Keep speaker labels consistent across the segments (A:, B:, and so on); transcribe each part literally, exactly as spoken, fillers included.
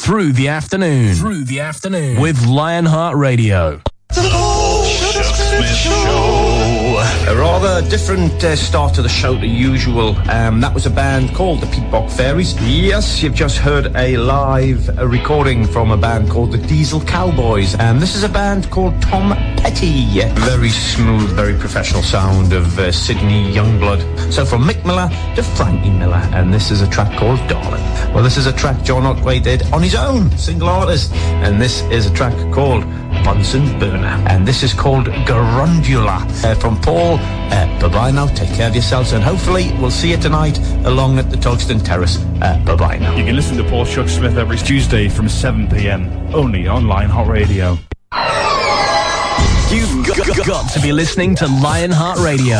A: through the afternoon. Through the afternoon. With Lionheart Radio.
B: The Paul Smith Show. A rather different uh, start to the show to usual. Um, that was a band called the Peatbog Fairies. Yes, you've just heard a live a recording from a band called the Diesel Cowboys. And um, this is a band called Tom Petty. Very smooth, very professional sound of uh, Sydney Youngblood. So from Mick Miller to Frankie Miller. And this is a track called Darling. Well, this is a track John Otway did on his own, single artist. And this is a track called Bunsen Burner. And this is called Garundula. Uh, from Paul, uh, bye-bye now, take care of yourselves, and hopefully we'll see you tonight along at the Togston Terrace. Uh, bye-bye now.
C: You can listen to Paul Smith every Tuesday from seven p.m, only on Lionheart Radio.
A: You've got, got to be listening to Lionheart Radio.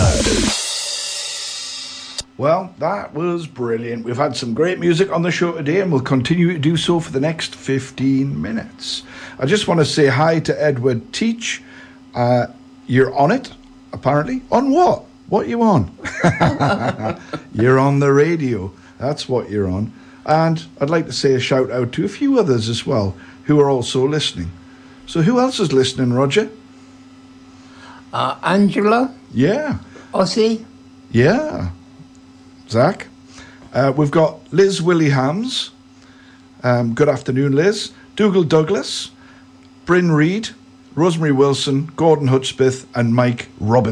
D: Well, that was brilliant. We've had some great music on the show today, and we'll continue to do so for the next fifteen minutes. I just want to say hi to Edward Teach. Uh, you're on it, apparently. On what? What are you on? You're on the radio. That's what you're on. And I'd like to say a shout out to a few others as well who are also listening. So who else is listening, Roger?
E: Uh, Angela?
D: Yeah.
E: Ossie?
D: Yeah. Zach? Uh, we've got Liz Williams. Um, good afternoon, Liz. Dougal Douglas. Bryn Reid. Rosemary Wilson. Gordon Hutchbeth. And Mike Robinson.